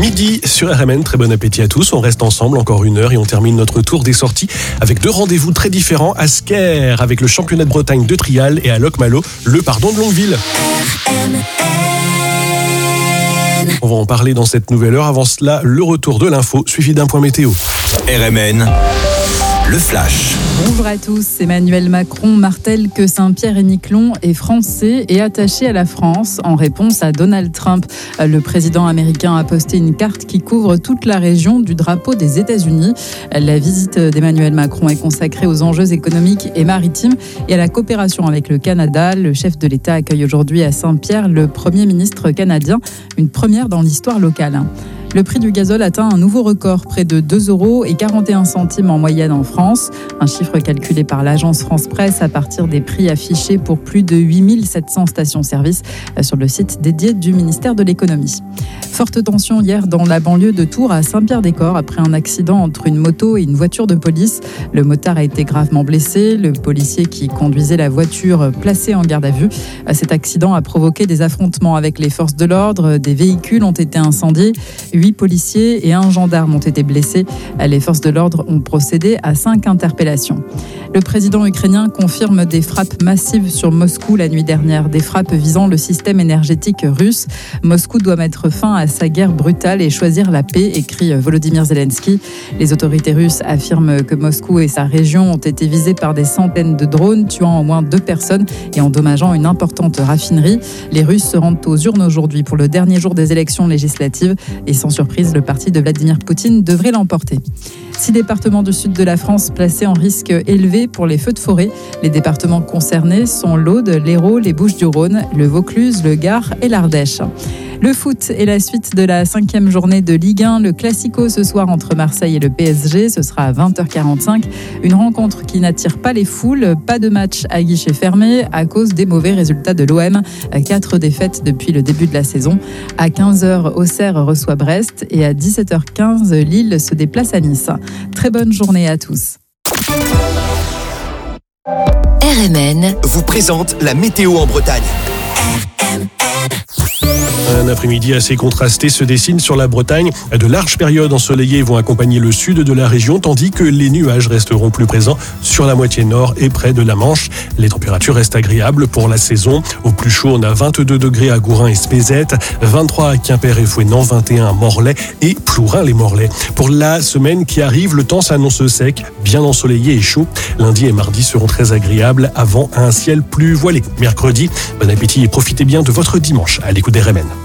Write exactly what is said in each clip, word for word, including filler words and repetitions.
Midi sur R M N, très bon appétit à tous. On reste ensemble encore une heure et on termine notre tour des sorties avec deux rendez-vous très différents à Sker avec le championnat de Bretagne de trial et à Locmalo, le pardon de Longueville. On va en parler dans cette nouvelle heure. Avant cela, le retour de l'info suivi d'un point météo. R M N, le flash. Bonjour à tous. Emmanuel Macron martèle que Saint-Pierre-et-Miquelon est français et attaché à la France en réponse à Donald Trump. Le président américain a posté une carte qui couvre toute la région du drapeau des États-Unis. La visite d'Emmanuel Macron est consacrée aux enjeux économiques et maritimes et à la coopération avec le Canada. Le chef de l'État accueille aujourd'hui à Saint-Pierre le Premier ministre canadien, une première dans l'histoire locale. Le prix du gazole atteint un nouveau record, près de deux euros et quarante et un centimes en moyenne en France. Un chiffre calculé par l'agence France Presse à partir des prix affichés pour plus de huit mille sept cents stations-service sur le site dédié du ministère de l'économie. Forte tension hier dans la banlieue de Tours à Saint-Pierre-des-Corps après un accident entre une moto et une voiture de police. Le motard a été gravement blessé. Le policier qui conduisait la voiture placé en garde à vue. Cet accident a provoqué des affrontements avec les forces de l'ordre. Des véhicules ont été incendiés. Huit policiers et un gendarme ont été blessés. Les forces de l'ordre ont procédé à cinq interpellations. Le président ukrainien confirme des frappes massives sur Moscou la nuit dernière, des frappes visant le système énergétique russe. Moscou doit mettre fin à sa guerre brutale et choisir la paix, écrit Volodymyr Zelensky. Les autorités russes affirment que Moscou et sa région ont été visés par des centaines de drones, tuant au moins deux personnes et endommageant une importante raffinerie. Les Russes se rendent aux urnes aujourd'hui pour le dernier jour des élections législatives et sans surprise, le parti de Vladimir Poutine devrait l'emporter. Six départements du sud de la France placés en risque élevé pour les feux de forêt. Les départements concernés sont l'Aude, l'Hérault, les Bouches-du-Rhône, le Vaucluse, le Gard et l'Ardèche. Le foot est la suite de la cinquième journée de Ligue un. Le Classico ce soir entre Marseille et le P S G, ce sera à vingt heures quarante-cinq. Une rencontre qui n'attire pas les foules. Pas de match à guichet fermé à cause des mauvais résultats de l'O M. Quatre défaites depuis le début de la saison. À quinze heures, Auxerre reçoit Brest et à dix-sept heures quinze, Lille se déplace à Nice. Très bonne journée à tous. R M N vous présente la météo en Bretagne. Un après-midi assez contrasté se dessine sur la Bretagne. De larges périodes ensoleillées vont accompagner le sud de la région, tandis que les nuages resteront plus présents sur la moitié nord et près de la Manche. Les températures restent agréables pour la saison. Au plus chaud, on a vingt-deux degrés à Gourin et Spézet, vingt-trois à Quimper et Fouesnant, vingt et un à Morlaix et Plourin-les-Morlaix. Pour la semaine qui arrive, le temps s'annonce sec, bien ensoleillé et chaud. Lundi et mardi seront très agréables avant un ciel plus voilé. Mercredi, bon appétit et profitez bien de votre dimanche à l'écoute des R M N.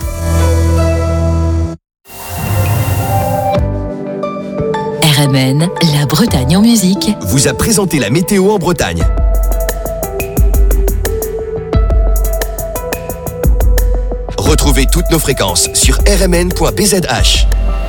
R M N, la Bretagne en musique, vous a présenté la météo en Bretagne. Retrouvez toutes nos fréquences sur r m n point b z h.